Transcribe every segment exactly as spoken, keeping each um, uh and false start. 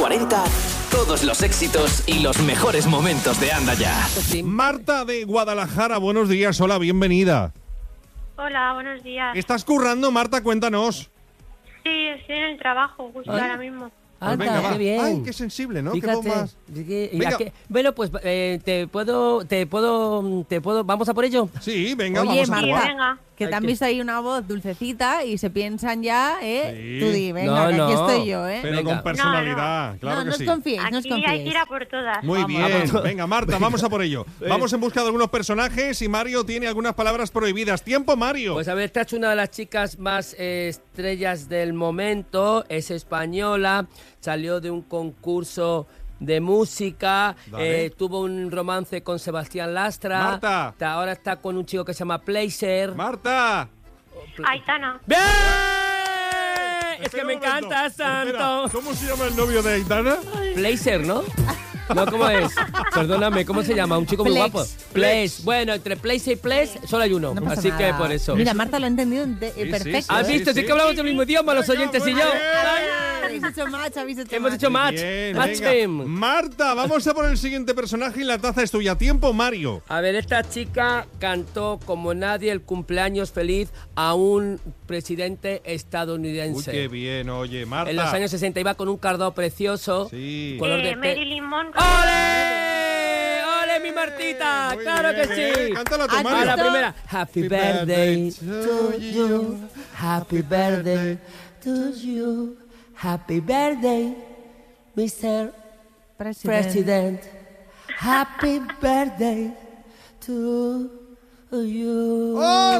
cuarenta, todos los éxitos y los mejores momentos de Anda Ya. Marta de Guadalajara, buenos días, hola, bienvenida. Hola, buenos días. ¿Estás currando, Marta? Cuéntanos. Sí, estoy en el trabajo justo ¿Ay? ahora mismo. Pues Anda, venga, va. qué bien. Ay, qué sensible, ¿no? Fíjate, Qué bombas. sí que- y Venga. a que- bueno, pues eh, te puedo, te puedo, te puedo, vamos a por ello. Sí, venga, Oye, vamos a Marta, jugar. venga. que te Hay han que- visto ahí una voz dulcecita y se piensan ya, ¿eh? Sí. Tú di, venga, No, que aquí no. estoy yo, ¿eh? Pero Venga. con personalidad, claro no, que no sí. os confiéis, no os Aquí hay que confiéis. ir a por todas. Muy Vamos, bien, vamos. venga Marta, vamos a por ello. Vamos en busca de algunos personajes y Mario tiene algunas palabras prohibidas. ¡Tiempo, Mario! Pues a ver, esta es una de las chicas más eh, estrellas del momento, es española, salió de un concurso de música, Dale. eh, tuvo un romance con Sebastián Lastra, Marta. Ta- ahora está con un chico que se llama Placer. ¡Marta! Aitana. ¡Bien! Es Espera que me un momento. encanta, Espera, Santo. ¿cómo se llama el novio de Aitana? Placer, ¿no? No, ¿cómo es? Perdóname, ¿cómo se llama? Un chico muy Plex. guapo. Place. Bueno, entre Place y Place solo hay uno. No pasa así nada. que por eso. Mira, Marta lo ha entendido de- eh, sí, perfecto. ¿Has sí, ¿eh? visto? sí. Sí que hablamos del mismo idioma, los Venga, oyentes y muy yo. bien. Ay, Habéis hecho match, habéis hecho hemos match. hecho match. Bien, Match venga. him. Marta, vamos a por el siguiente personaje y la taza es tuya. ¡Tiempo, Mario! A ver, esta chica cantó como nadie el cumpleaños feliz a un presidente Uy, estadounidense. qué bien, oye, Marta. En los años sesenta iba con un cardado precioso. Sí. Color Eh, de pe- Marilyn Monroe. ¡Ole! ¡Ole, mi Martita! Muy ¡Claro bien, que eh. sí! Cántala tú, ¿Has A Mario. la visto? primera. Happy birthday to you. Happy birthday to you. Happy birthday, mister President. President. Happy birthday to you.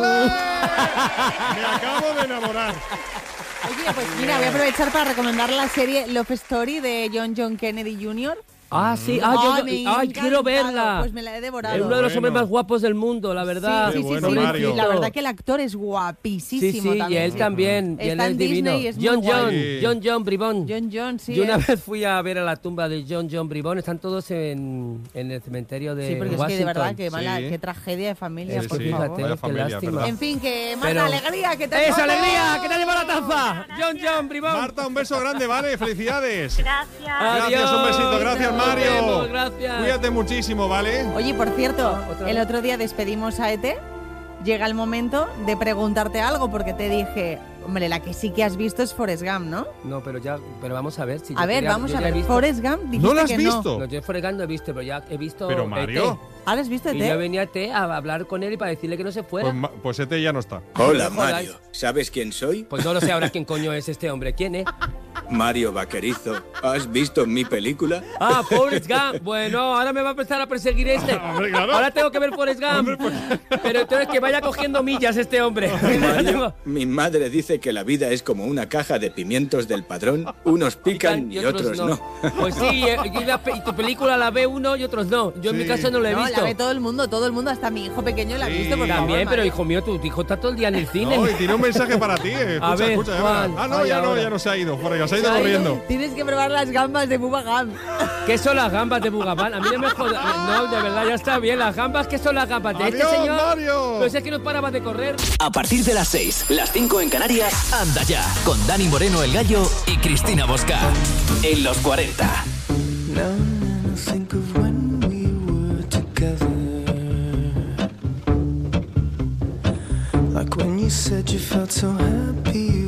Me acabo de enamorar. Oye, pues mira, voy a aprovechar para recomendar la serie Love Story de John John Kennedy junior Ah, sí. Ah, yo, Ay, me ha ay, quiero encantado. verla. Pues me la he devorado. Es uno de los Bueno. hombres más guapos del mundo, la verdad. Sí, sí, sí, bueno, sí. Mario. La verdad que el actor es guapísimo Sí, sí, y también. él sí. también. Y él Está es en divino. Disney y es muy John John, guay. John John Bribón. John John, sí. Yo una eh. vez fui a ver a la tumba de John John Bribón. Están todos en, en el cementerio de Sí, porque Washington. es que de verdad, qué, mala, Sí. qué tragedia de familia, Sí, por sí, favor. fíjate, vaya qué familia, lástima. ¿verdad? En fin, que Marta, Pero- alegría, que te ¡Esa alegría! ¡Que te ha llevado la taza! John John Bribón. Marta, un beso grande, ¿vale? Felicidades. Gracias. Gracias, un besito. Gracias, Nos Mario. vemos, gracias. Cuídate muchísimo, ¿vale? Oye, por cierto, Otra el vez. otro día despedimos a Ete. Llega el momento de preguntarte algo porque te dije, hombre, la que sí que has visto es Forrest Gump, ¿no? No, pero ya, pero vamos a ver si. A yo ver, quería- vamos yo a ya he ver. visto- Forrest Gump, dijiste ¿No lo has que visto? No, yo Forrest Gump no he visto, pero ya he visto. Pero E T. Mario. ¿Ahora has visto Y Ete? yo venía a T a hablar con él y para decirle que no se fuera. Pues, ma- pues este ya no está. Hola, No jodas. Mario. ¿Sabes quién soy? Pues no lo sé ahora quién coño es este hombre. ¿Quién es? Mario Vaquerizo. ¿Has visto mi película? Ah, Forrest Gump. Bueno, ahora me va a empezar a perseguir este. Hombre, claro. Ahora tengo que ver Forrest Gump. Pero entonces que vaya cogiendo millas este hombre. Mario, mi madre dice que la vida es como una caja de pimientos del padrón. Unos pican y otros no. Pues sí, eh, y, la pe- y tu película la ve uno y otros no. Yo en mi Sí. caso no la he No, visto. la ve todo el mundo, todo el mundo, hasta mi hijo pequeño la ha Sí, visto, por favor. También, pero Mario. hijo mío, tu hijo está todo el día en el cine. No, y tiene un mensaje para ti. eh. Escucha, A ver, escucha, ya Juan. verás. Ah, no, Ay, ya no, ahora. ya no se ha ido. Fuera, ya se ha ido Se ha ido. corriendo. Tienes que probar las gambas de Bubba Gump. ¿Qué son las gambas de Bugabán? A mí no me jodas. No, de verdad, ya está bien. Las gambas, ¿qué son las gambas? De este Adiós, señor. Mario. Pues es que no paraba de correr. A partir de las seis, las cinco en Canarias, Anda Ya, con Dani Moreno el Gallo y Cristina Bosca. En los cuarenta. Now and then I think of when we were together. Like when you said you felt so happy